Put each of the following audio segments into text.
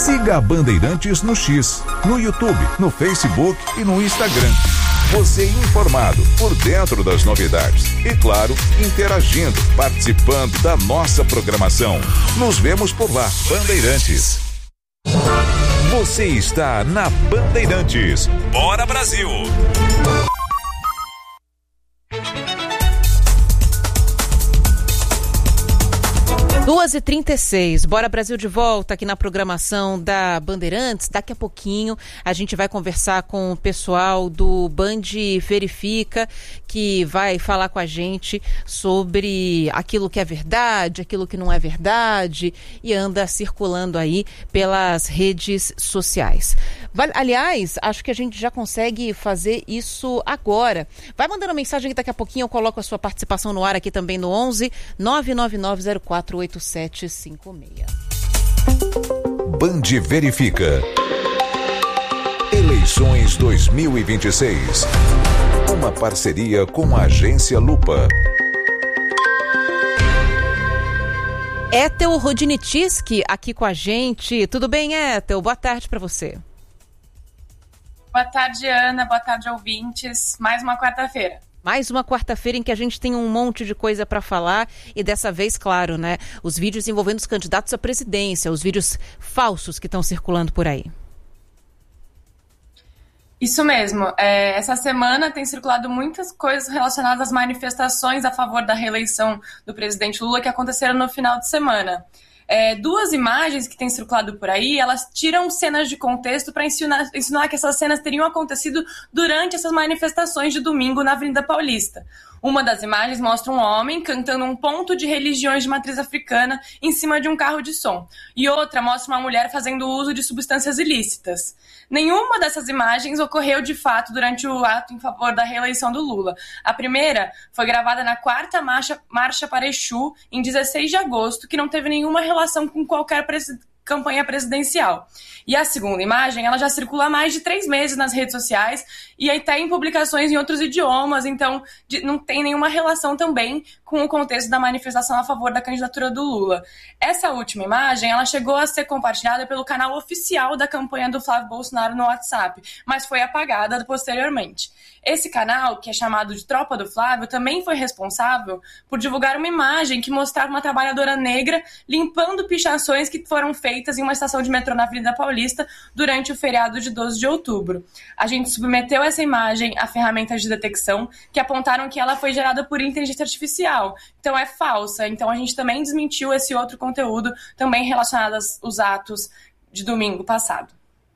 Siga a Bandeirantes no X, no YouTube, no Facebook e no Instagram. Você informado, por dentro das novidades. E claro, interagindo, participando da nossa programação. Nos vemos por lá, Bandeirantes. Você está na Bandeirantes. Bora Brasil! 2h36, Bora Brasil de volta aqui na programação da Bandeirantes. Daqui a pouquinho a gente vai conversar com o pessoal do Band Verifica, que vai falar com a gente sobre aquilo que é verdade, aquilo que não é verdade e anda circulando aí pelas redes sociais. Aliás, acho que a gente já consegue fazer isso agora. Vai mandando mensagem que daqui a pouquinho eu coloco a sua participação no ar aqui também no 11 999 048756. Band Verifica. Eleições 2026. Uma parceria com a Agência Lupa. Ethel Rodinitiski aqui com a gente. Tudo bem, Ethel? Boa tarde para você. Boa tarde, Ana. Boa tarde, ouvintes. Mais uma quarta-feira. Mais uma quarta-feira em que a gente tem um monte de coisa para falar e dessa vez, claro, né, os vídeos envolvendo os candidatos à presidência, os vídeos falsos que estão circulando por aí. Isso mesmo. Essa semana tem circulado muitas coisas relacionadas às manifestações a favor da reeleição do presidente Lula que aconteceram no final de semana. Duas imagens que têm circulado por aí, elas tiram cenas de contexto para insinuar que essas cenas teriam acontecido durante essas manifestações de domingo na Avenida Paulista. Uma das imagens mostra um homem cantando um ponto de religiões de matriz africana em cima de um carro de som. E outra mostra uma mulher fazendo uso de substâncias ilícitas. Nenhuma dessas imagens ocorreu de fato durante o ato em favor da reeleição do Lula. A primeira foi gravada na 4ª Marcha para Exu, em 16 de agosto, que não teve nenhuma relação com qualquer campanha presidencial. E a segunda imagem, ela já circula há mais de 3 meses nas redes sociais e até em publicações em outros idiomas, então não tem nenhuma relação também com o contexto da manifestação a favor da candidatura do Lula. Essa última imagem, ela chegou a ser compartilhada pelo canal oficial da campanha do Flávio Bolsonaro no WhatsApp, mas foi apagada posteriormente. Esse canal, que é chamado de Tropa do Flávio, também foi responsável por divulgar uma imagem que mostrava uma trabalhadora negra limpando pichações que foram feitas em uma estação de metrô na Avenida Paulista durante o feriado de 12 de outubro. A gente submeteu essa imagem a ferramentas de detecção que apontaram que ela foi gerada por inteligência artificial. Então é falsa. Então a gente também desmentiu esse outro conteúdo também relacionado aos atos de domingo passado.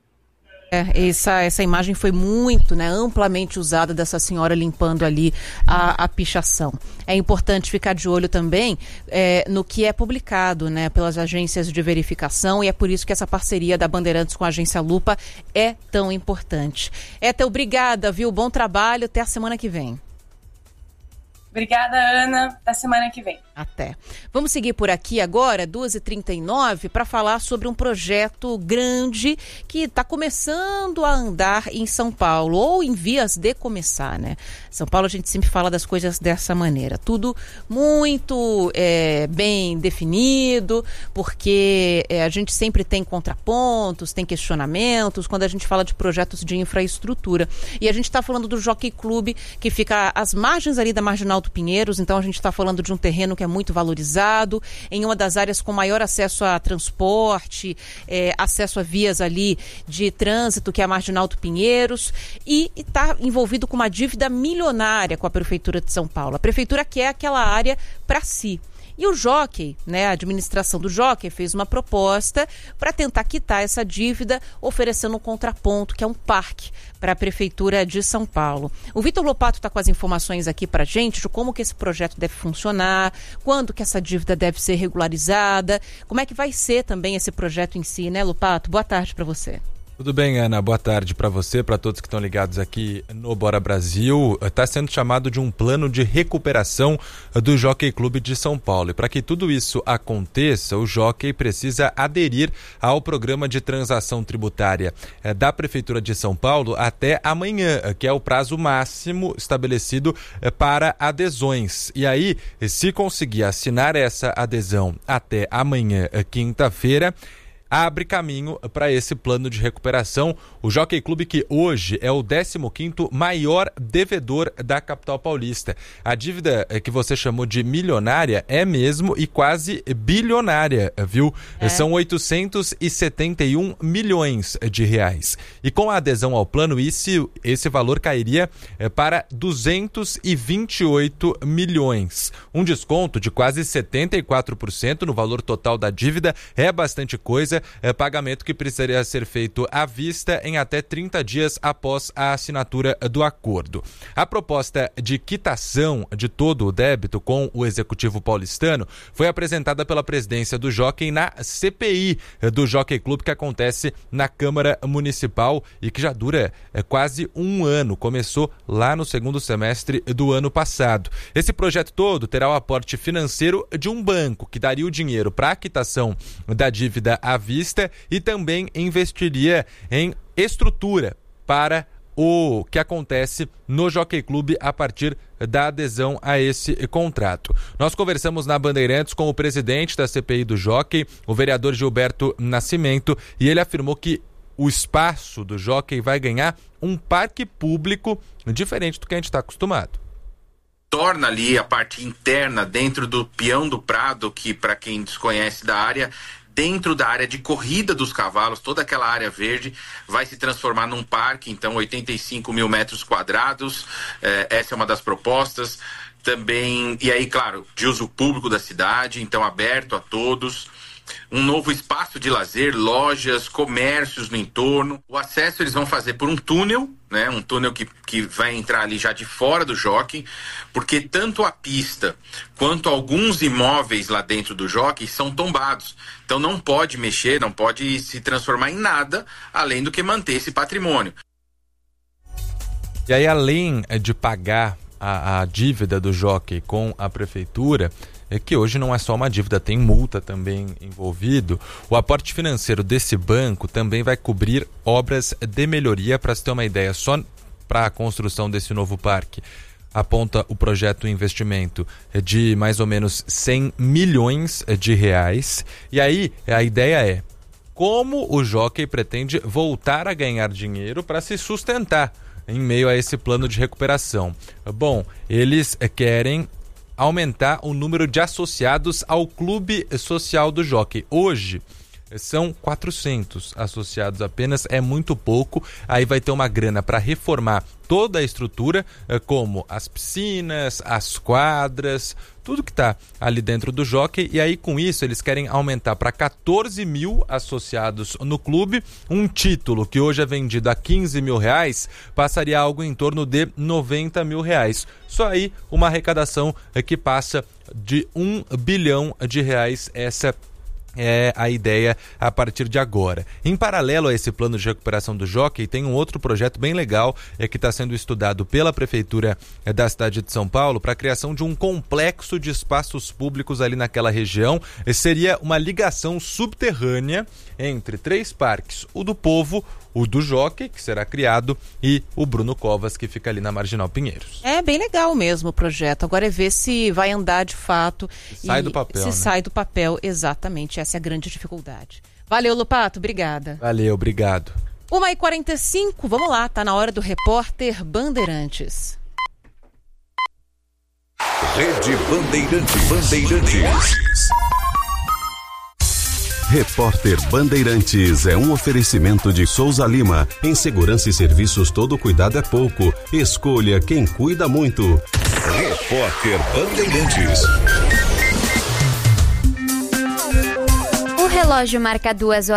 Essa imagem foi muito, amplamente usada dessa senhora limpando ali a pichação. É importante ficar de olho também no que é publicado, pelas agências de verificação, e é por isso que essa parceria da Bandeirantes com a Agência Lupa é tão importante. Ethel, obrigada, viu? Bom trabalho, até a semana que vem. Obrigada, Ana. Até semana que vem. Até. Vamos seguir por aqui agora, 2h39, para falar sobre um projeto grande que está começando a andar em São Paulo, ou em vias de começar, São Paulo, a gente sempre fala das coisas dessa maneira. Tudo muito bem definido, porque a gente sempre tem contrapontos, tem questionamentos, quando a gente fala de projetos de infraestrutura. E a gente está falando do Jockey Club, que fica às margens ali da Marginal do Pinheiros, então a gente está falando de um terreno que é muito valorizado, em uma das áreas com maior acesso a transporte, acesso a vias ali de trânsito, que é a Marginal do Pinheiros, e está envolvido com uma dívida milionária com a Prefeitura de São Paulo. A Prefeitura quer aquela área para si. E o Jockey, a administração do Jockey fez uma proposta para tentar quitar essa dívida, oferecendo um contraponto, que é um parque, para a Prefeitura de São Paulo. O Vitor Lopato está com as informações aqui para a gente de como que esse projeto deve funcionar, quando que essa dívida deve ser regularizada, como é que vai ser também esse projeto em si, Lopato? Boa tarde para você. Tudo bem, Ana? Boa tarde para você, para todos que estão ligados aqui no Bora Brasil. Está sendo chamado de um plano de recuperação do Jockey Club de São Paulo. E para que tudo isso aconteça, o Jockey precisa aderir ao programa de transação tributária da Prefeitura de São Paulo até amanhã, que é o prazo máximo estabelecido para adesões. E aí, se conseguir assinar essa adesão até amanhã, quinta-feira, abre caminho para esse plano de recuperação. O Jockey Club, que hoje é o 15º maior devedor da capital paulista. A dívida que você chamou de milionária é mesmo e quase bilionária, viu? São 871 milhões de reais. E com a adesão ao plano, esse valor cairia para 228 milhões. Um desconto de quase 74% no valor total da dívida é bastante coisa. Pagamento que precisaria ser feito à vista em até 30 dias após a assinatura do acordo. A proposta de quitação de todo o débito com o Executivo paulistano foi apresentada pela presidência do Jockey na CPI do Jockey Club, que acontece na Câmara Municipal e que já dura quase um ano. Começou lá no segundo semestre do ano passado. Esse projeto todo terá o aporte financeiro de um banco, que daria o dinheiro para a quitação da dívida à vista e também investiria em estrutura para o que acontece no Jockey Club a partir da adesão a esse contrato. Nós conversamos na Bandeirantes com o presidente da CPI do Jockey, o vereador Gilberto Nascimento, e ele afirmou que o espaço do Jockey vai ganhar um parque público diferente do que a gente está acostumado. Torna ali a parte interna dentro do Peão do Prado, que para quem desconhece da área, dentro da área de corrida dos cavalos, toda aquela área verde vai se transformar num parque, então 85 mil metros quadrados, essa é uma das propostas. Também, e aí claro, de uso público da cidade, então aberto a todos. Um novo espaço de lazer, lojas, comércios no entorno. O acesso eles vão fazer por um túnel, né? Um túnel que vai entrar ali já de fora do jockey, porque tanto a pista quanto alguns imóveis lá dentro do jockey são tombados. Então não pode mexer, não pode se transformar em nada, além do que manter esse patrimônio. E aí, além de pagar a dívida do jockey com a prefeitura, que hoje não é só uma dívida, tem multa também envolvido, o aporte financeiro desse banco também vai cobrir obras de melhoria. Para se ter uma ideia, só para a construção desse novo parque, aponta o projeto investimento de mais ou menos 100 milhões de reais. E aí, a ideia é como o Jockey pretende voltar a ganhar dinheiro para se sustentar em meio a esse plano de recuperação. Bom, eles querem aumentar o número de associados ao Clube Social do Jockey. Hoje são 400 associados apenas, é muito pouco. Aí vai ter uma grana para reformar toda a estrutura, como as piscinas, as quadras, tudo que está ali dentro do Jockey. E aí com isso eles querem aumentar para 14 mil associados no clube. Um título que hoje é vendido a 15 mil reais passaria a algo em torno de 90 mil reais. Só aí uma arrecadação que passa de 1 bilhão de reais. Essa é a ideia a partir de agora. Em paralelo a esse plano de recuperação do Jockey, tem um outro projeto bem legal que está sendo estudado pela Prefeitura da cidade de São Paulo para a criação de um complexo de espaços públicos ali naquela região. Seria uma ligação subterrânea entre 3 parques, o do Povo, o do Jockey, que será criado, e o Bruno Covas, que fica ali na Marginal Pinheiros. É bem legal mesmo o projeto. Agora é ver se vai andar de fato. Sai do papel, né? Sai do papel, exatamente. Essa é a grande dificuldade. Valeu, Lopato. Obrigada. Valeu, obrigado. 1h45, vamos lá. Tá na hora do Repórter Bandeirantes. Rede Bandeirantes. Repórter Bandeirantes é um oferecimento de Souza Lima. Em segurança e serviços, todo cuidado é pouco. Escolha quem cuida muito. Repórter Bandeirantes. O relógio marca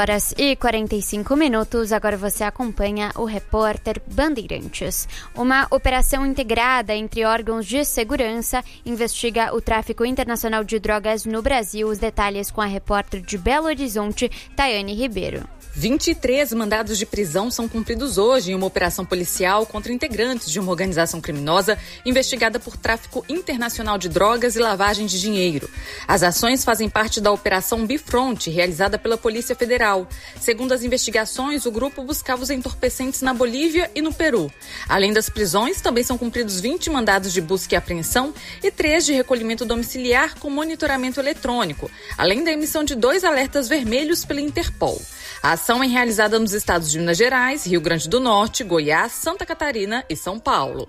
2h45. Agora você acompanha o Repórter Bandeirantes. Uma operação integrada entre órgãos de segurança investiga o tráfico internacional de drogas no Brasil. Os detalhes com a repórter de Belo Horizonte, Tayane Ribeiro. 23 mandados de prisão são cumpridos hoje em uma operação policial contra integrantes de uma organização criminosa investigada por tráfico internacional de drogas e lavagem de dinheiro. As ações fazem parte da Operação Bifront, realizada pela Polícia Federal. Segundo as investigações, o grupo buscava os entorpecentes na Bolívia e no Peru. Além das prisões, também são cumpridos 20 mandados de busca e apreensão e 3 de recolhimento domiciliar com monitoramento eletrônico, além da emissão de 2 alertas vermelhos pela Interpol. A ação é realizada nos estados de Minas Gerais, Rio Grande do Norte, Goiás, Santa Catarina e São Paulo.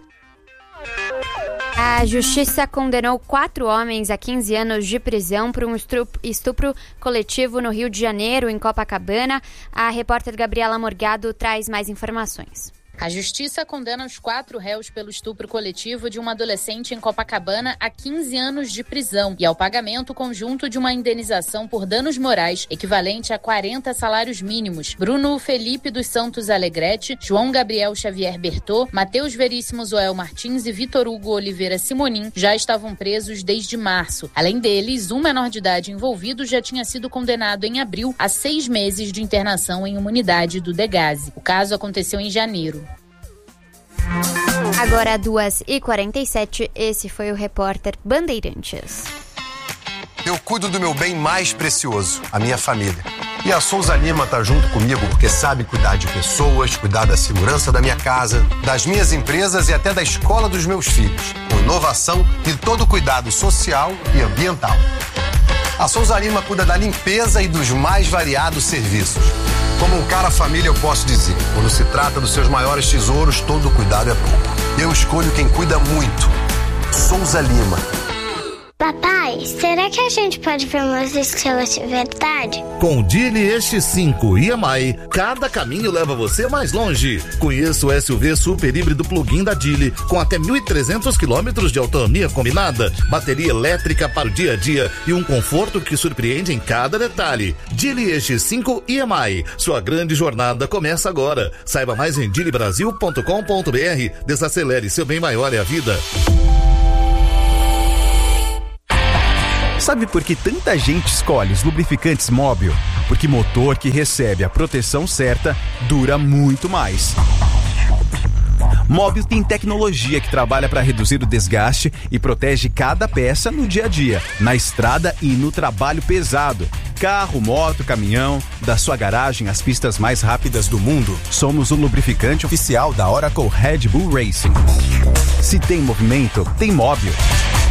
A Justiça condenou 4 homens a 15 anos de prisão por um estupro coletivo no Rio de Janeiro, em Copacabana. A repórter Gabriela Morgado traz mais informações. A Justiça condena os 4 réus pelo estupro coletivo de uma adolescente em Copacabana a 15 anos de prisão e ao pagamento conjunto de uma indenização por danos morais equivalente a 40 salários mínimos. Bruno Felipe dos Santos Alegrete, João Gabriel Xavier Bertô, Matheus Veríssimo Zoel Martins e Vitor Hugo Oliveira Simonim já estavam presos desde março. Além deles, um menor de idade envolvido já tinha sido condenado em abril a 6 meses de internação em uma unidade do Degase. O caso aconteceu em janeiro. Agora 2h47, esse foi o repórter Bandeirantes. Eu cuido do meu bem mais precioso, a minha família. E a Souza Lima tá junto comigo porque sabe cuidar de pessoas, cuidar da segurança da minha casa, das minhas empresas e até da escola dos meus filhos, com inovação e todo cuidado social e ambiental. A Souza Lima cuida da limpeza e dos mais variados serviços. Como um cara família, eu posso dizer, quando se trata dos seus maiores tesouros, todo cuidado é pouco. Eu escolho quem cuida muito. Souza Lima. Papai, será que a gente pode ver umas estrelas de verdade? Com o Dili X5 EMI, cada caminho leva você mais longe. Conheça o SUV super híbrido plug-in da Dili, com até 1.300 km de autonomia combinada, bateria elétrica para o dia a dia e um conforto que surpreende em cada detalhe. Dili X5 EMI, sua grande jornada começa agora. Saiba mais em dilibrasil.com.br. Desacelere, seu bem maior é a vida. Sabe por que tanta gente escolhe os lubrificantes Móbil? Porque motor que recebe a proteção certa dura muito mais. Móbil tem tecnologia que trabalha para reduzir o desgaste e protege cada peça no dia a dia, na estrada e no trabalho pesado. Carro, moto, caminhão, da sua garagem às pistas mais rápidas do mundo. Somos o lubrificante oficial da Oracle Red Bull Racing. Se tem movimento, tem Móbil.